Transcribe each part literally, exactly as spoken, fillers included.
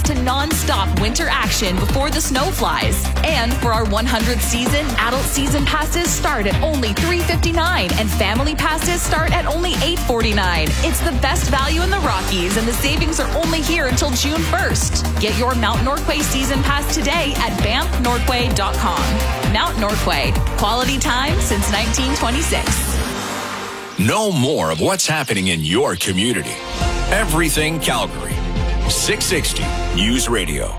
to non-stop winter action before the snow flies. And for our one hundredth season, adult season passes start at only three dollars and fifty-nine cents and family passes start at only eight dollars and forty-nine cents. It's the best value in the Rockies, and the savings are only here until June first. Get your Mount Norquay season pass today at banff norquay dot com. Mount Norquay, quality time since nineteen twenty-six. Know more of what's happening in your community. Everything Calgary. six sixty News Radio.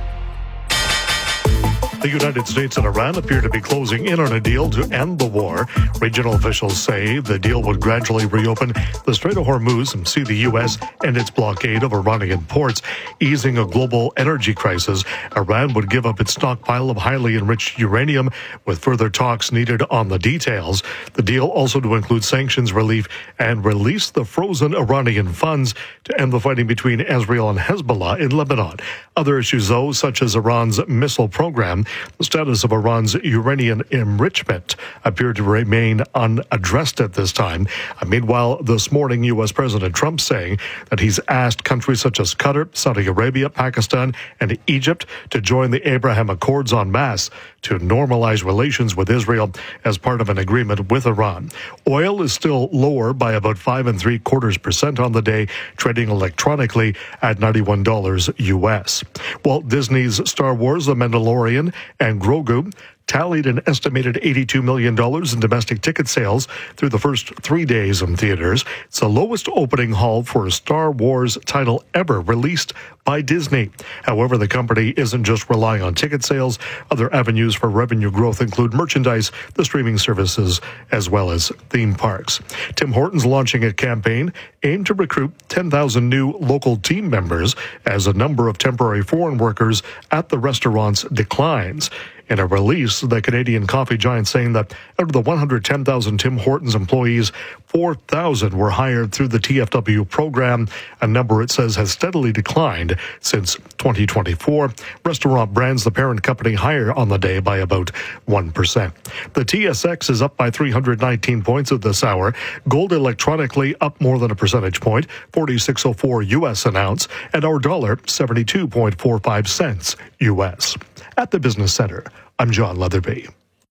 The United States and Iran appear to be closing in on a deal to end the war. Regional officials say the deal would gradually reopen the Strait of Hormuz and see the U S end its blockade of Iranian ports, easing a global energy crisis. Iran would give up its stockpile of highly enriched uranium, with further talks needed on the details. The deal also to include sanctions relief and release the frozen Iranian funds to end the fighting between Israel and Hezbollah in Lebanon. Other issues, though, such as Iran's missile program, the status of Iran's uranium enrichment, appear to remain unaddressed at this time. Uh, meanwhile, this morning, U S. President Trump saying that he's asked countries such as Qatar, Saudi Arabia, Pakistan, and Egypt to join the Abraham Accords en masse to normalize relations with Israel as part of an agreement with Iran. Oil is still lower by about five and three quarters percent on the day, trading electronically at ninety-one dollars U S. Walt Disney's Star Wars: The Mandalorian and Grogu tallied an estimated eighty-two million dollars in domestic ticket sales through the first three days in theaters. It's the lowest opening haul for a Star Wars title ever released by Disney. However, the company isn't just relying on ticket sales. Other avenues for revenue growth include merchandise, the streaming services, as well as theme parks. Tim Hortons launching a campaign aimed to recruit ten thousand new local team members as a number of temporary foreign workers at the restaurants declines. In a release, the Canadian coffee giant saying that out of the one hundred ten thousand Tim Hortons employees, four thousand were hired through the T F W program, a number it says has steadily declined since twenty twenty-four. Restaurant Brands, the parent company, higher on the day by about one percent. The T S X is up by three hundred nineteen points at this hour. Gold electronically up more than a percentage point, forty-six oh four U S an ounce, and our dollar seventy-two point four five cents U S. At the Business Center, I'm John Leatherby.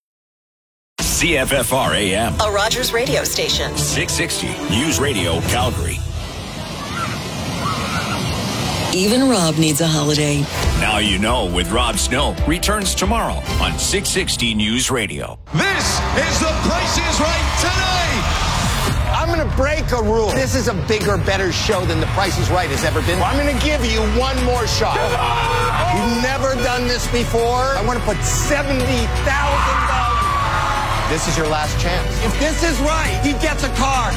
C F F R A M. A Rogers radio station. six sixty News Radio Calgary. Even Rob needs a holiday. Now you know with Rob Snow returns tomorrow on six sixty News Radio. This is The Price is Right tonight. I'm going to break a rule. This is a bigger, better show than The Price is Right has ever been. I'm going to give you one more shot. You've never done this before. I want to put seventy thousand dollars. This is your last chance. If this is right, he gets a car.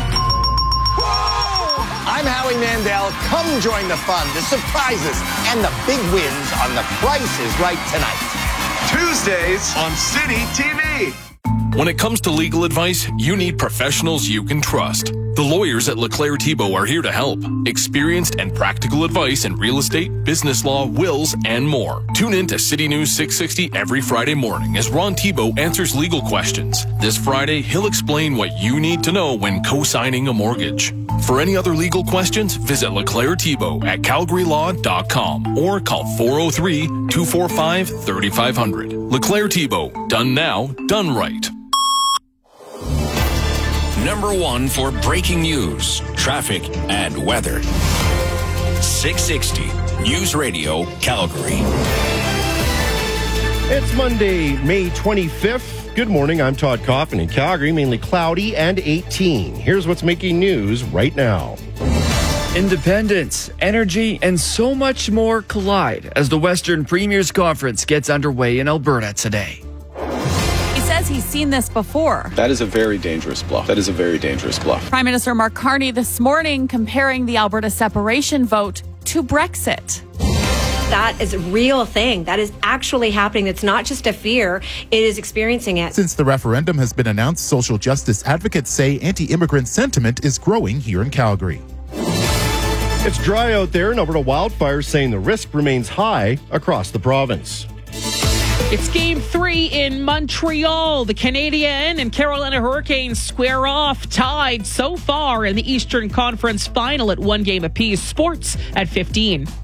I'm Howie Mandel. Come join the fun, the surprises, and the big wins on The Price is Right tonight. Tuesdays on City T V. When it comes to legal advice, you need professionals you can trust. The lawyers at LeClaire Thibault are here to help. Experienced and practical advice in real estate, business law, wills, and more. Tune in to City News six sixty every Friday morning as Ron Thibault answers legal questions. This Friday, he'll explain what you need to know when co-signing a mortgage. For any other legal questions, visit LeClaire Thibault at calgary law dot com or call four oh three, two four five, three five zero zero. LeClaire Thibault. Done now, done right. Number one for breaking news, traffic, and weather. six sixty News Radio Calgary. It's Monday, May twenty-fifth. Good morning, I'm Todd Coffin in Calgary, mainly cloudy and eighteen. Here's what's making news right now. Independence, energy, and so much more collide as the Western Premiers Conference gets underway in Alberta today. He's seen this before. That is a very dangerous bluff. That is a very dangerous bluff. Prime Minister Mark Carney this morning comparing the Alberta separation vote to Brexit. That is a real thing. That is actually happening. It's not just a fear. It is experiencing it. Since the referendum has been announced, social justice advocates say anti-immigrant sentiment is growing here in Calgary. It's dry out there, and Alberta wildfires saying the risk remains high across the province. It's game three in Montreal. The Canadian and Carolina Hurricanes square off, tied so far in the Eastern Conference final at one game apiece. Sports at fifteen.